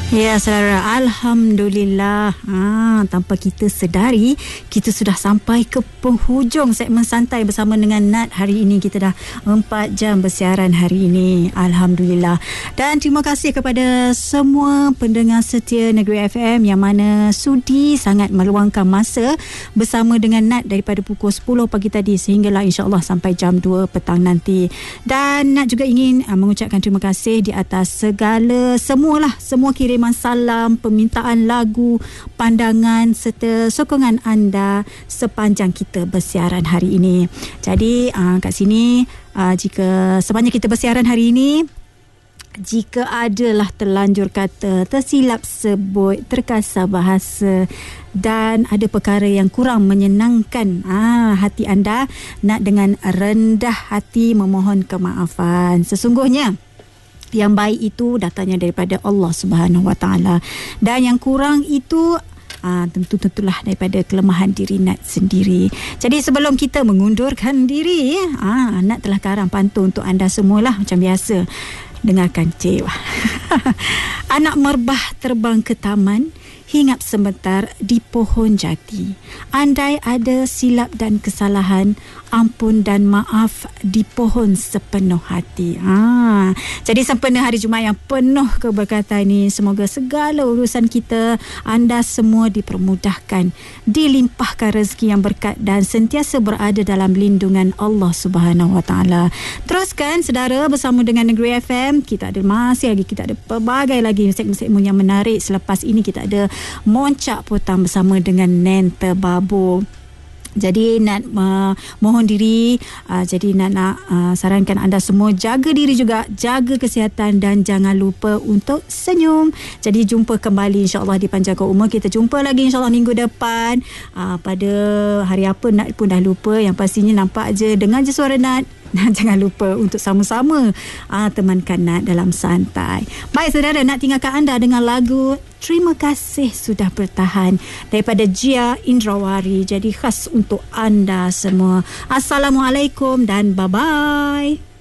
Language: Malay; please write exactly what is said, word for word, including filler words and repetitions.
Ya, saudara, Alhamdulillah. Ha, tanpa kita sedari, kita sudah sampai ke penghujung segmen santai bersama dengan Nat. Hari ini kita dah empat jam bersiaran hari ini. Alhamdulillah. Dan terima kasih kepada semua pendengar setia Negeri F M yang mana sudi sangat meluangkan masa bersama dengan Nat daripada pukul sepuluh pagi tadi sehinggalah insya-Allah sampai jam dua petang nanti. Dan Nat juga ingin uh, mengucapkan terima kasih di atas segala semualah semua kiriman salam, permintaan lagu, pandangan serta sokongan anda sepanjang kita bersiaran hari ini. Jadi uh, kat sini uh, jika sepanjang kita bersiaran hari ini, jika adalah terlanjur kata, tersilap sebut, terkasar bahasa dan ada perkara yang kurang menyenangkan ah, hati anda, nak dengan rendah hati memohon kemaafan. Sesungguhnya yang baik itu datangnya daripada Allah Subhanahu Wa Taala dan yang kurang itu Ah, tentu-tentulah daripada kelemahan diri Nat sendiri. Jadi sebelum kita mengundurkan diri, ah, Nat telah karang pantun untuk anda semualah macam biasa. Dengarkan cik. Anak merbah terbang ke taman, hinggap sebentar di pohon jati. Andai ada silap dan kesalahan, ampun dan maaf di pohon sepenuh hati. Ha. Jadi sempena hari Jumaat yang penuh keberkatan ini, semoga segala urusan kita, anda semua dipermudahkan, dilimpahkan rezeki yang berkat dan sentiasa berada dalam lindungan Allah Subhanahu Wa Taala. Teruskan saudara bersama dengan Negeri F M. Kita ada masih lagi, kita ada pelbagai lagi segmen-segmen yang menarik. Selepas ini kita ada Moncak Potang bersama dengan Nen Terbabu. Jadi nak uh, mohon diri, uh, jadi nak nak uh, sarankan anda semua jaga diri juga, jaga kesihatan dan jangan lupa untuk senyum. Jadi jumpa kembali insya-Allah di Panjangkan Umur. Kita jumpa lagi insya-Allah minggu depan. Uh, pada hari apa Nat pun dah lupa. Yang pastinya nampak je, dengar je suara Nat. Jangan lupa untuk sama-sama uh, temankan Nat dalam santai. Baik saudara, nak tinggalkan anda dengan lagu Terima Kasih Sudah Bertahan daripada Jia Indrawari. Jadi khas untuk anda semua. Assalamualaikum dan bye-bye.